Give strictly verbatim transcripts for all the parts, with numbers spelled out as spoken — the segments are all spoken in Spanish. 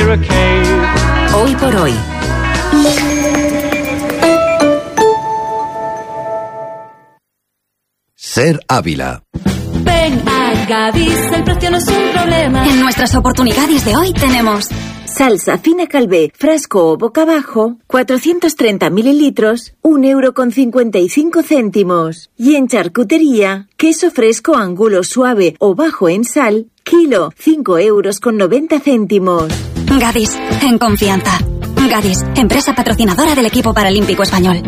near a cave. Hoy por hoy. Ser Ávila. Ven a Gadis, el precio no es un problema. En nuestras oportunidades de hoy tenemos salsa fina Calvé, frasco o boca abajo, cuatrocientos treinta mililitros, un euro con cincuenta y cinco céntimos. Y en charcutería, queso fresco angulo suave o bajo en sal, kilo, cinco euros con noventa céntimos. Gadis, en confianza. Gadis, empresa patrocinadora del equipo paralímpico español.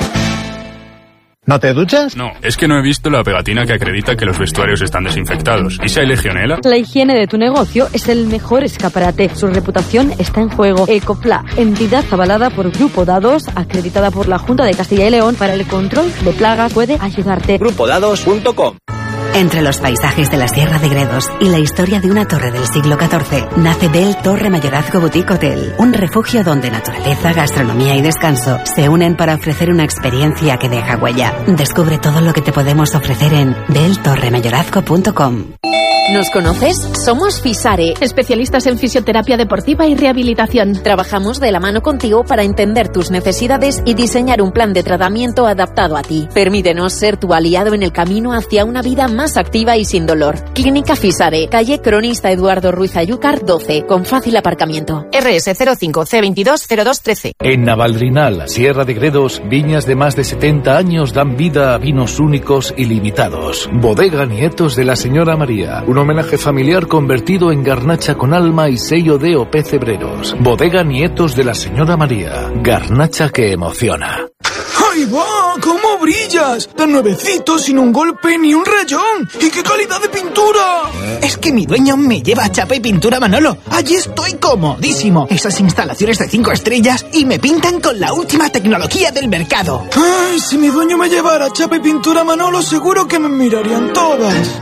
¿No te duchas? No, es que no he visto la pegatina que acredita que los vestuarios están desinfectados. ¿Y si hay legionela? La higiene de tu negocio es el mejor escaparate. Su reputación está en juego. Ecopla, entidad avalada por Grupo Dados, acreditada por la Junta de Castilla y León para el control de plagas, puede ayudarte. grupo dados punto com. Entre los paisajes de la Sierra de Gredos y la historia de una torre del siglo catorce, nace Bell Torre Mayorazgo Boutique Hotel, un refugio donde naturaleza, gastronomía y descanso se unen para ofrecer una experiencia que deja huella. Descubre todo lo que te podemos ofrecer en bell torre mayorazgo punto com. ¿Nos conoces? Somos Fisare, especialistas en fisioterapia deportiva y rehabilitación. Trabajamos de la mano contigo para entender tus necesidades y diseñar un plan de tratamiento adaptado a ti. Permítenos ser tu aliado en el camino hacia una vida más activa y sin dolor. Clínica Fisare, calle Cronista Eduardo Ruiz Ayúcar doce, con fácil aparcamiento. R S cero cinco C veintidós cero dos trece. En Navaldrinal, Sierra de Gredos, viñas de más de setenta años dan vida a vinos únicos y limitados. Bodega Nietos de la Señora María. Un homenaje familiar convertido en garnacha con alma y sello de O P Cebreros. Bodega Nietos de la Señora María. Garnacha que emociona. ¡Ay, va! ¿Cómo brillas? Tan nuevecito, sin un golpe ni un rayón. ¡Y qué calidad de pintura! Es que mi dueño me lleva a Chapa y Pintura Manolo. Allí estoy comodísimo. Esas instalaciones de cinco estrellas y me pintan con la última tecnología del mercado. ¡Ay, si mi dueño me llevara a Chapa y Pintura Manolo, seguro que me mirarían todas!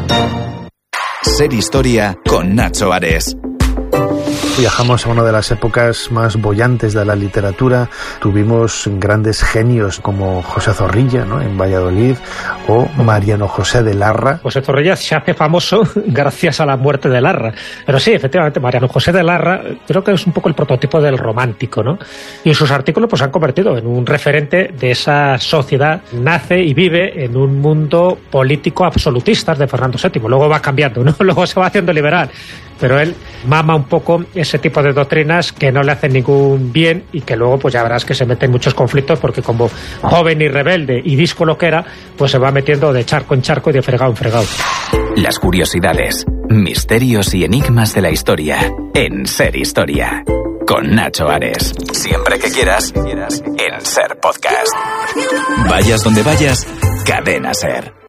Ser Historia con Nacho Ares. Viajamos a una de las épocas más bollantes de la literatura. Tuvimos grandes genios como José Zorrilla, ¿no?, en Valladolid, o Mariano José de Larra. José Zorrilla se hace famoso gracias a la muerte de Larra. Pero sí, efectivamente, Mariano José de Larra creo que es un poco el prototipo del romántico, ¿no? Y sus artículos pues se han convertido en un referente de esa sociedad. Nace y vive en un mundo político absolutista de Fernando séptimo. Luego va cambiando, ¿no? Luego se va haciendo liberal. Pero él mama un poco ese tipo de doctrinas que no le hacen ningún bien y que luego pues ya verás que se mete en muchos conflictos porque como joven y rebelde y díscolo que era, pues se va metiendo de charco en charco y de fregado en fregado. Las curiosidades, misterios y enigmas de la historia en Ser Historia con Nacho Ares. Siempre que quieras, en Ser Podcast. Vayas donde vayas, Cadena Ser.